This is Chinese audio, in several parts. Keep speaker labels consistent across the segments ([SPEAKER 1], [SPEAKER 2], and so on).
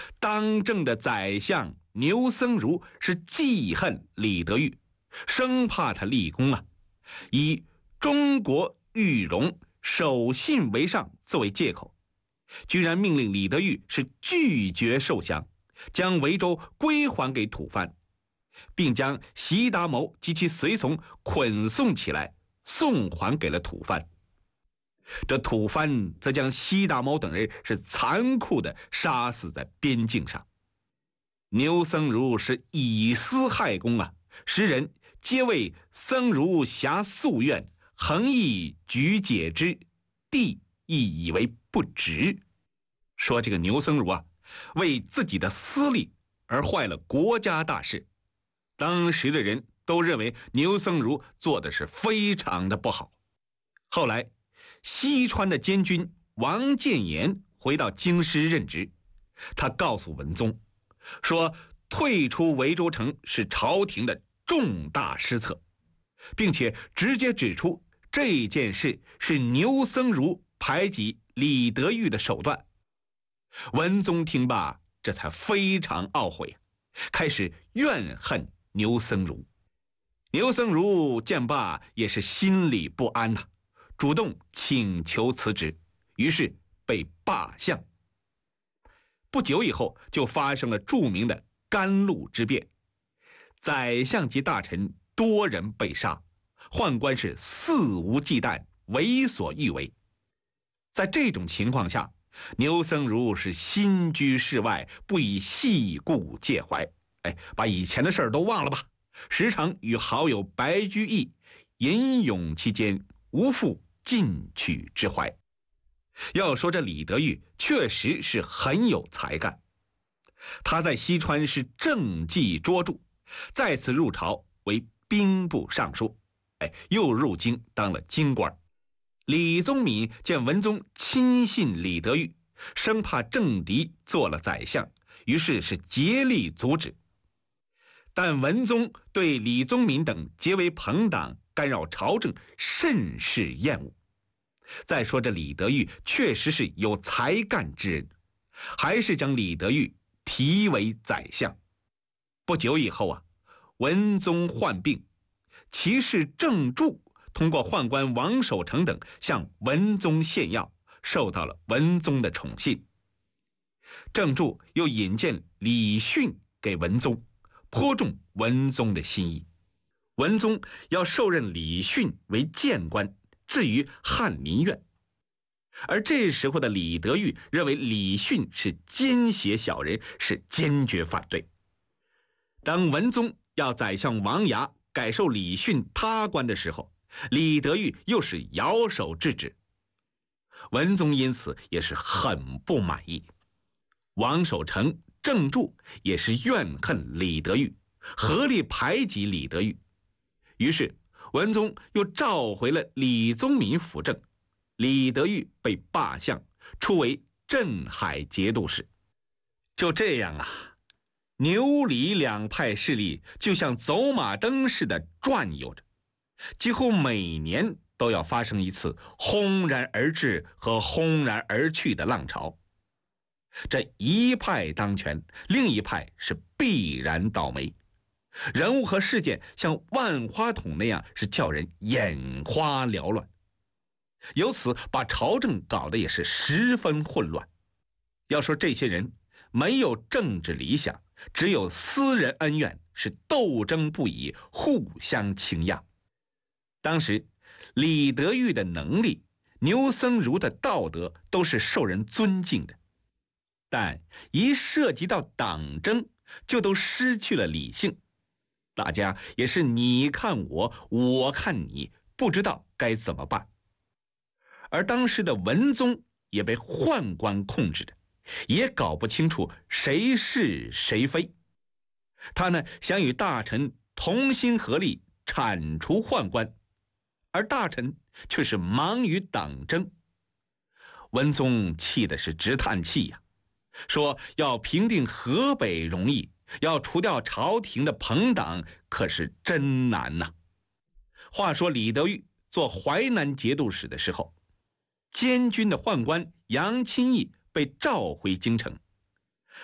[SPEAKER 1] 当政的宰相牛僧孺是记恨李德裕，生怕他立功啊，以中国裕荣守信为上作为借口，居然命令李德裕是拒绝受降，将维州归还给吐蕃，并将习达谋及其随从捆送起来，送还给了吐蕃。这吐蕃则将习达谋等人是残酷地杀死在边境上。牛僧孺是以私害公啊，时人皆为僧孺遐夙愿，恒意举解之，帝亦以为不值。说这个牛僧孺啊，为自己的私利而坏了国家大事，当时的人都认为牛僧孺做的是非常的不好。后来西川的监军王建言回到京师任职，他告诉文宗说，退出维州城是朝廷的重大失策，并且直接指出这件事是牛僧孺排挤李德裕的手段。文宗听罢，这才非常懊悔，开始怨恨牛僧孺。牛僧孺见罢也是心里不安呐，主动请求辞职，于是被罢相。不久以后，就发生了著名的甘露之变，宰相及大臣多人被杀，宦官是肆无忌惮，为所欲为。在这种情况下，牛僧孺是心居室外，不以细故介怀，把以前的事儿都忘了吧，时常与好友白居易吟咏期间，无复进取之怀。要说这李德裕确实是很有才干，他在西川是政绩卓著，再次入朝为兵部尚书，又入京当了京官。李宗闵见文宗亲信李德裕，生怕政敌做了宰相，于是是竭力阻止。但文宗对李宗闵等结为朋党，干扰朝政，甚是厌恶。再说这李德裕确实是有才干之人，还是将李德裕提为宰相。不久以后啊，文宗患病，其士郑注通过宦官王守成等向文宗献药，受到了文宗的宠信。郑注又引荐李训给文宗，颇中文宗的心意。文宗要授任李训为谏官，置于翰林院。而这时候的李德裕认为李训是奸邪小人，是坚决反对。当文宗要宰相王牙改授李训他官的时候，李德裕又是摇手制止。文宗因此也是很不满意。王守成、郑注也是怨恨李德裕，合力排挤李德裕。于是文宗又召回了李宗闵辅政，李德裕被罢相，出为镇海节度使。就这样啊，牛李两派势力就像走马灯似的转悠着，几乎每年都要发生一次轰然而至和轰然而去的浪潮。这一派当权，另一派是必然倒霉。人物和事件像万花筒那样，是叫人眼花缭乱，由此把朝政搞得也是十分混乱。要说这些人没有政治理想，只有私人恩怨，是斗争不已，互相倾轧。当时李德裕的能力，牛僧孺的道德都是受人尊敬的，但一涉及到党争，就都失去了理性。大家也是你看我，我看你，不知道该怎么办。而当时的文宗也被宦官控制着，也搞不清楚谁是谁非。他呢，想与大臣同心合力铲除宦官，而大臣却是忙于党争。文宗气的是直叹气呀，说要平定河北容易，要除掉朝廷的朋党可是真难呐。话说李德裕做淮南节度使的时候，监军的宦官杨钦益被召回京城，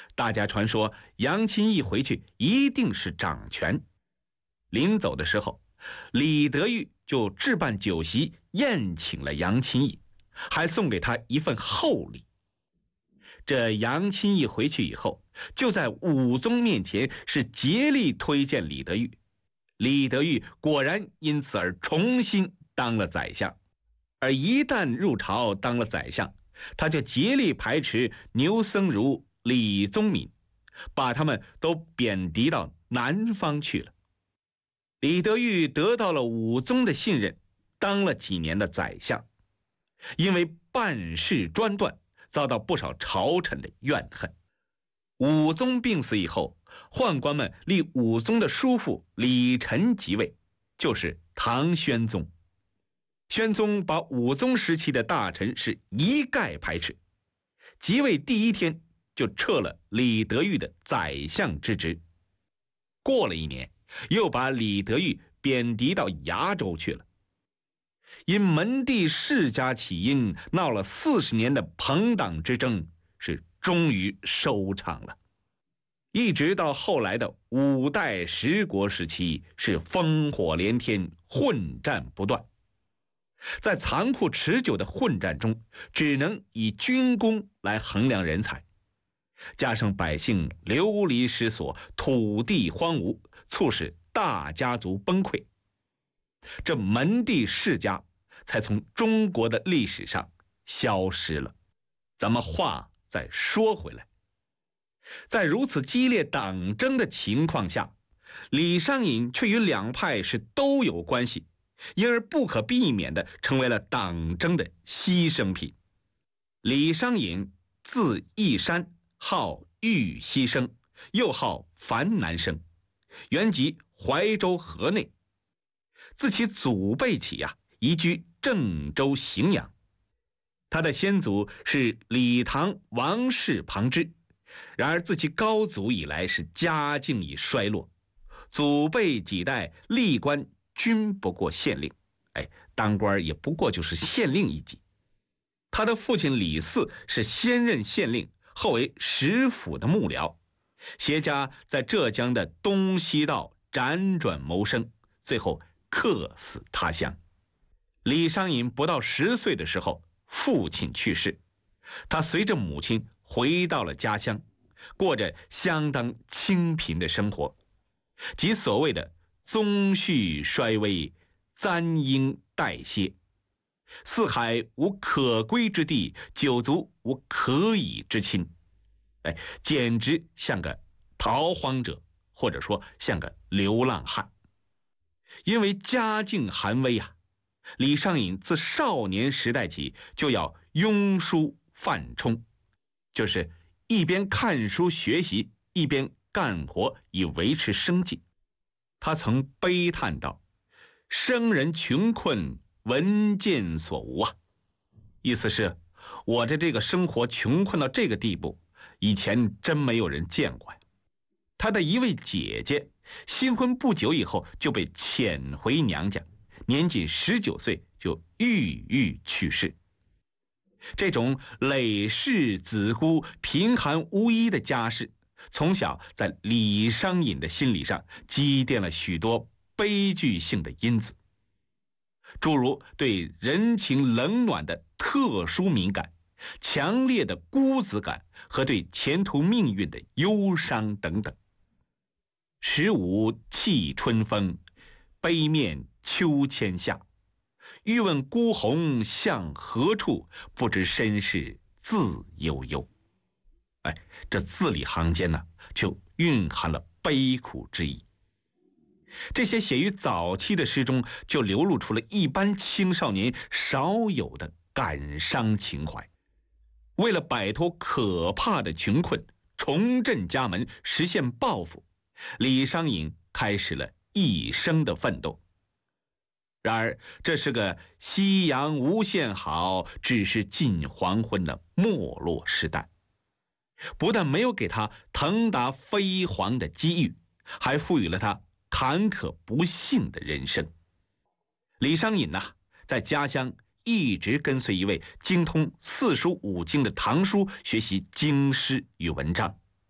[SPEAKER 1] 大家传说杨钦益回去一定是掌权。临走的时候，李德裕就置办酒席宴请了杨钦益，还送给他一份厚礼。这杨钦益回去以后，就在武宗面前是竭力推荐李德裕。李德裕果然因此而重新当了宰相。而一旦入朝当了宰相，他就竭力排斥牛僧孺、李宗闵，把他们都贬谪到南方去了。李德裕得到了武宗的信任，当了几年的宰相，因为办事专断，遭到不少朝臣的怨恨。武宗病死以后，宦官们立武宗的叔父李忱即位，就是唐宣宗。宣宗把武宗时期的大臣是一概排斥，即位第一天就撤了李德裕的宰相之职。过了1年，又把李德裕贬谪到崖州去了。因门第世家起因，闹了40年的朋党之争，是终于收场了。一直到后来的5代十国时期，是烽火连天，混战不断。在残酷持久的混战中，只能以军功来衡量人才，加上百姓流离失所，土地荒芜，促使大家族崩溃，这门第世家才从中国的历史上消失了。咱们话再说回来，在如此激烈党争的情况下，李商隐却与两派是都有关系，因而不可避免地成为了党争的牺牲品。李商隐字义山，号玉溪生，又号樊南生，原籍怀州河内。自其祖辈起移居郑州荥阳。他的先祖是李唐王室旁支，然而自其高祖以来是家境已衰落，祖辈几代历官均不过县令，当官也不过就是县令一级。他的父亲李嗣是先任县令，后为食府的幕僚，携家在浙江的东西道辗转谋生，最后客死他乡。李商隐不到10岁的时候，父亲去世，他随着母亲回到了家乡，过着相当清贫的生活，即所谓的宗序衰微，簪缨代歇，四海无可归之地，九族无可以之亲，简直像个逃荒者，或者说像个流浪汉。因为家境寒微李商隐自少年时代起就要庸书泛充，就是一边看书学习，一边干活以维持生计。他曾悲叹道：生人穷困，闻见所无意思是我的这个生活穷困到这个地步，以前真没有人见过呀。他的一位姐姐新婚不久以后就被遣回娘家，年仅19岁就郁郁去世。这种累世子孤、贫寒无依的家世，从小在李商隐的心理上积淀了许多悲剧性的因子，诸如对人情冷暖的特殊敏感、强烈的孤子感和对前途命运的忧伤等等。15气春风，悲面秋千下，欲问孤鸿向何处，不知身世自悠悠。这字里行间就蕴含了悲苦之意。这些写于早期的诗中，就流露出了一般青少年少有的感伤情怀。为了摆脱可怕的穷困，重振家门，实现抱负，李商隐开始了一生的奋斗。然而这是个夕阳无限好，只是近黄昏的没落时代，不但没有给他腾达飞黄的机遇，还赋予了他坎坷不幸的人生。李商隐在家乡一直跟随一位精通4书5经的堂叔学习经师与文章，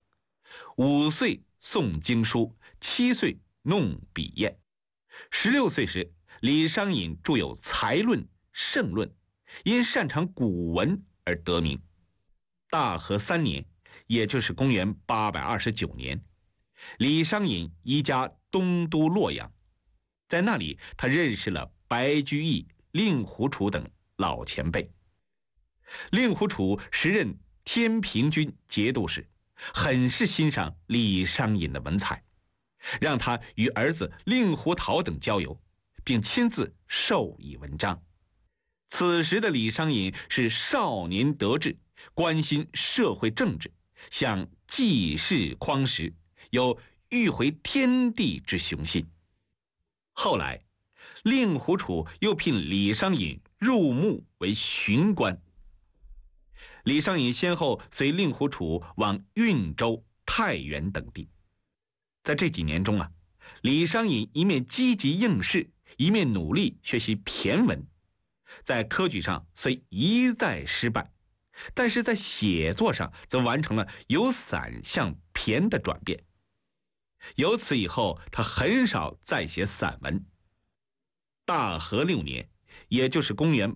[SPEAKER 1] 5岁诵经书，7岁弄笔砚。16岁时，李商隐著有《才论》《圣论》，因擅长古文而得名。大和3年，也就是公元829年，李商隐移家东都洛阳，在那里他认识了白居易、令狐楚等老前辈。令狐楚时任天平军节度使，很是欣赏李商隐的文采，让他与儿子令狐桃等交游，并亲自授以文章。此时的李商隐是少年得志，关心社会政治，想济世匡时，有欲回天地之雄心。后来，令狐楚又聘李商隐入幕为巡官。李商隐先后随令狐楚往运州、太原等地。在这几年中李商隐一面积极应试，一面努力学习骈文，在科举上虽一再失败，但是在写作上则完成了由散向骈的转变。由此以后，他很少再写散文。大和6年，也就是公元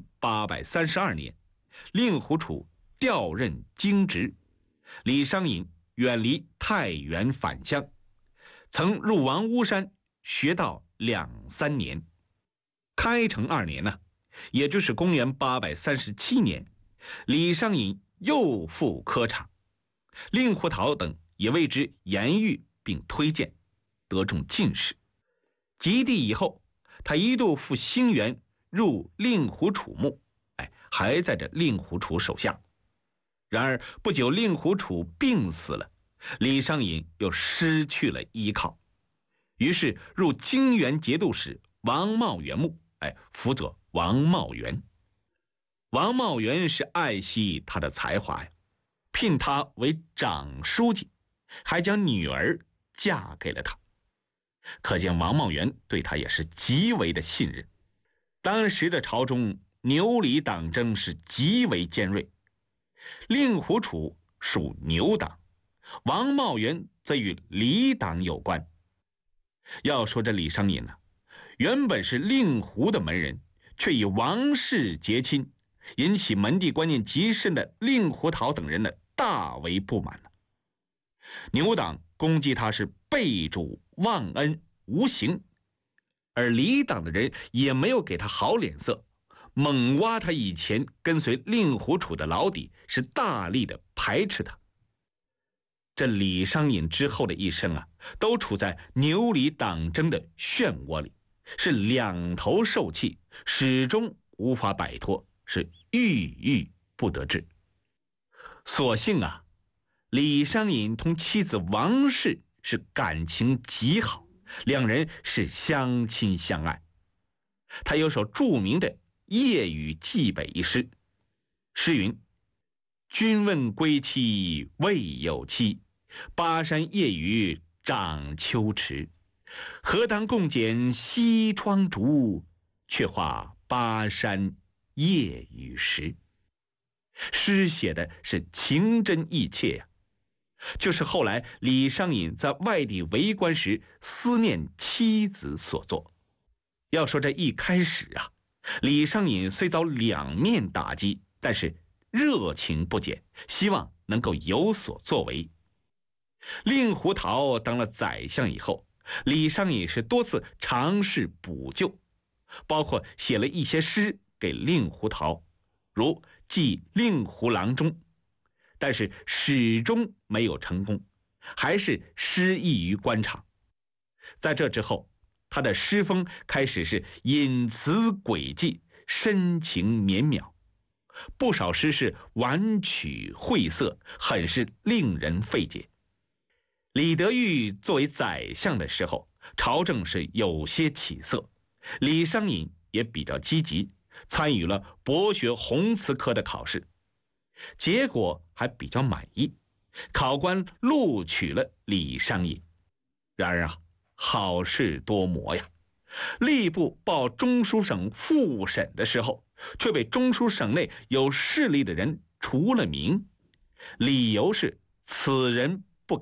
[SPEAKER 1] 832年，令狐楚调任京职，李商隐远离太原返乡，曾入王屋山学道2、3年。开成2年也就是公元837年，李商隐又赴科场，令狐桃等也为之言喻并推荐，得中进士。及第以后，他一度赴兴元入令狐楚墓，还在这令狐楚手下。然而不久令狐楚病死了，李商隐又失去了依靠，于是入泾原节度使王茂元墓，辅佐王茂元。王茂元是爱惜他的才华呀，聘他为长书记，还将女儿嫁给了他。可见王茂元对他也是极为的信任。当时的朝中牛李党争是极为尖锐，令狐楚属牛党，王茂元则与李党有关。要说这李商隐原本是令狐的门人，却以王室结亲，引起门第观念极深的令狐桃等人大为不满了。牛党攻击他是背主忘恩无刑，而李党的人也没有给他好脸色，猛挖他以前跟随令狐楚的老底，是大力的排斥他。这李商隐之后的一生都处在牛李党争的漩涡里，是两头受气，始终无法摆脱，是郁郁不得志。所幸李商隐同妻子王氏是感情极好，两人是相亲相爱。他有首著名的《夜雨寄北》一诗，诗云：君问归期未有期，巴山夜雨涨秋池。何当共剪西窗烛，却话巴山夜雨时。诗写的是情真意切呀，就是后来李商隐在外地为官时思念妻子所作。要说这一开始李商隐虽遭两面打击，但是热情不减，希望能够有所作为。令狐桃当了宰相以后，李商隐是多次尝试补救，包括写了一些诗给令狐桃，如《寄令狐郎中》，但是始终没有成功，还是失意于官场。在这之后，他的诗风开始是隐词诡计，深情绵邈，不少诗是婉曲晦涩，很是令人费解。李德裕作为宰相的时候，朝政是有些起色，李商隐也比较积极，参与了博学宏词科的考试，结果还比较满意，考官录取了李商隐。然而好事多磨呀，吏部报中书省复审的时候，却被中书省内有势力的人除了名，理由是此人